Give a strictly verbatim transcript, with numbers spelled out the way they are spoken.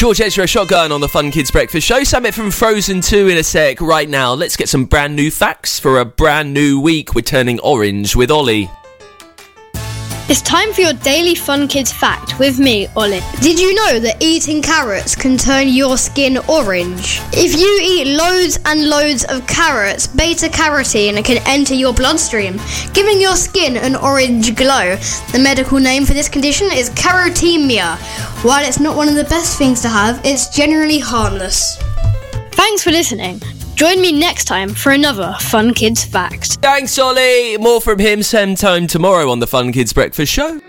George Ezra Shotgun on the Fun Kids Breakfast Show. Summit from Frozen two in a sec. Right now, let's get some brand new facts for a brand new week. We're turning orange with Ollie. It's time for your daily Fun Kids fact with me, Ollie. Did you know that eating carrots can turn your skin orange? If you eat loads and loads of carrots, beta-carotene can enter your bloodstream, giving your skin an orange glow. The medical name for this condition is carotemia. While it's not one of the best things to have, it's generally harmless. Thanks for listening. Join me next time for another Fun Kids fact. Thanks, Ollie. More from him same time tomorrow on the Fun Kids Breakfast Show.